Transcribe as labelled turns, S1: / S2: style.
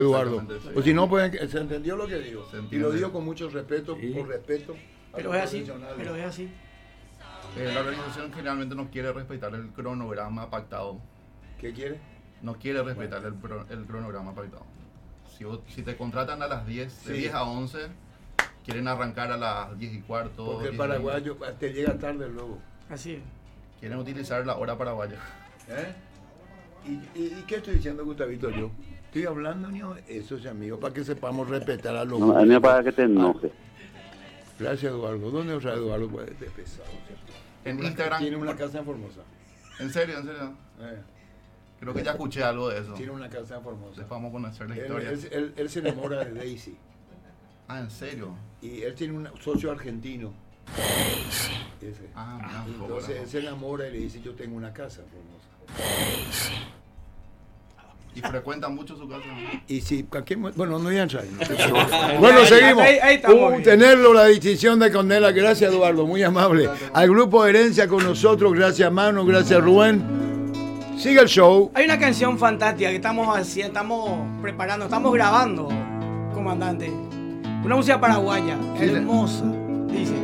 S1: Eduardo.
S2: Exactamente, sí.
S1: O si no, pueden, se entendió lo que digo.
S2: Se
S1: Y
S2: entiende.
S1: lo digo con mucho respeto,
S3: Sí.
S1: por respeto. a
S4: Pero
S1: los
S4: es así,
S1: profesionales.
S4: pero es así.
S2: La organización generalmente no quiere respetar el cronograma pactado.
S1: ¿Qué quiere?
S2: No quiere respetar el cronograma pactado. Si te contratan a las 10, de
S1: Sí.
S2: 10 a 11, quieren arrancar a las 10 y cuarto.
S1: Porque el
S2: 10 y
S1: paraguayo te llega tarde luego.
S4: Así es.
S2: 20. Quieren utilizar la hora paraguaya.
S1: ¿Eh? ¿Y qué estoy diciendo, Gustavito, yo? Estoy hablando, niño, eso es amigo, para que sepamos respetar a los...
S3: No, a mí me parece que te enojes.
S1: Gracias, Eduardo. ¿Dónde otra Eduardo? Pues, de pesado, ¿cierto?
S2: En Instagram.
S1: Tiene una casa en Formosa.
S2: En serio, en serio. Creo que ya escuché algo de eso.
S1: Tiene una casa en Formosa.
S2: Después vamos a conocer la
S1: Él,
S2: historia.
S1: él se enamora de Daisy.
S2: Ah, ¿en serio?
S1: Y él tiene un socio argentino. Ese.
S2: Ah, mira, un poco,
S1: Entonces
S2: ¿no?
S1: él se enamora y le dice, yo tengo una casa en Formosa.
S2: Y frecuentan mucho su casa.
S1: Y si, bueno, no voy a entrar. Bueno, seguimos.
S4: Ahí estamos bien.
S1: Tenerlo, la distinción de Condela. Gracias, Eduardo, muy amable. Al grupo de Herencia con nosotros, gracias, Manu, gracias, Rubén. Sigue el show.
S4: Hay una canción fantástica que estamos preparando, estamos grabando, comandante. Una música paraguaya,
S2: Sí,
S4: hermosa. Dice.